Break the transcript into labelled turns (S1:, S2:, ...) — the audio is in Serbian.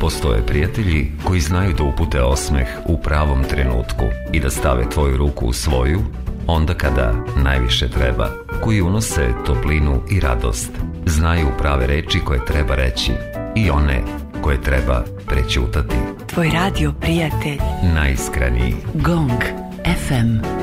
S1: Postoje prijatelji koji znaju da upute osmeh u pravom trenutku i da stave tvoju ruku u svoju onda kada najviše treba, koji unose toplinu i radost. Znaju prave reči koje treba reći i one koje treba prećutati.
S2: Tvoj radio prijatelj.
S1: Najiskreniji.
S2: Gong FM.